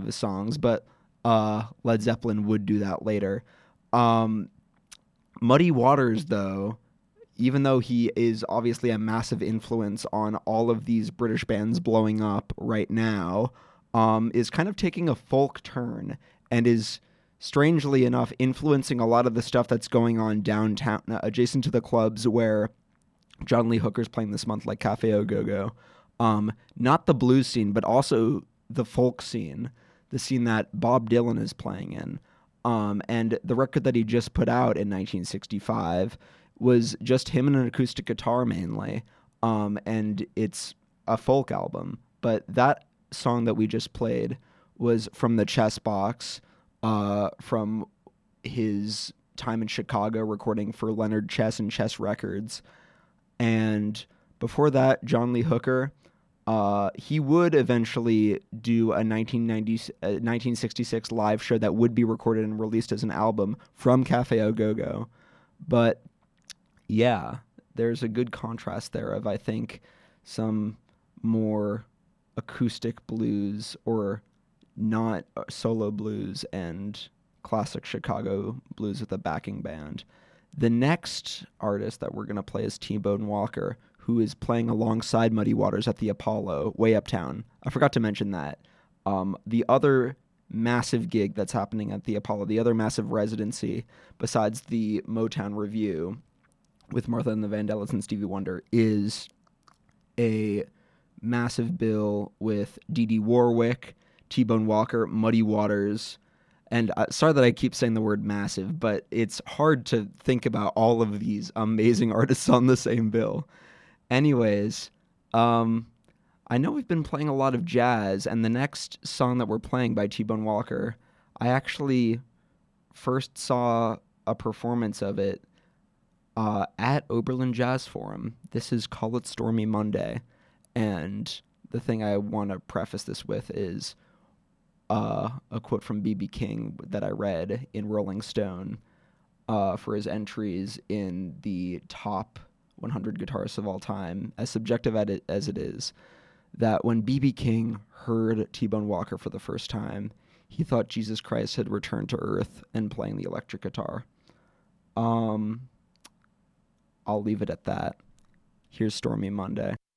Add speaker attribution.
Speaker 1: of his songs, but Led Zeppelin would do that later. Muddy Waters, though, even though he is obviously a massive influence on all of these British bands blowing up right now, is kind of taking a folk turn and is, strangely enough, influencing a lot of the stuff that's going on downtown, adjacent to the clubs where John Lee Hooker's playing this month, like Cafe Au Go-Go. Not the blues scene, but also the folk scene, the scene that Bob Dylan is playing in. And the record that he just put out in 1965 was just him and an acoustic guitar mainly. And it's a folk album. But that song that we just played was from the Chess Box, from his time in Chicago recording for Leonard Chess and Chess Records. And before that, John Lee Hooker, he would eventually do a 1966 live show that would be recorded and released as an album from Cafe Au Go-Go. But yeah, there's a good contrast there of, I think, some more acoustic blues or not solo blues and classic Chicago blues with a backing band. The next artist that we're going to play is T-Bone Walker, who is playing alongside Muddy Waters at the Apollo, way uptown. I forgot to mention that. The other massive gig that's happening at the Apollo, the other massive residency besides the Motown Review with Martha and the Vandellas and Stevie Wonder, is a massive bill with Dee Dee Warwick, T-Bone Walker, Muddy Waters, and sorry that I keep saying the word massive, but it's hard to think about all of these amazing artists on the same bill. Anyways, I know we've been playing a lot of jazz, and the next song that we're playing by T-Bone Walker, I actually first saw a performance of it at Oberlin Jazz Forum. This is Call It Stormy Monday, and the thing I want to preface this with is a quote from B.B. King that I read in Rolling Stone for his entries in the top 100 guitarists of all time, as subjective as it is, that when B.B. King heard T-Bone Walker for the first time, he thought Jesus Christ had returned to earth and playing the electric guitar. I'll leave it at that. Here's Stormy Monday.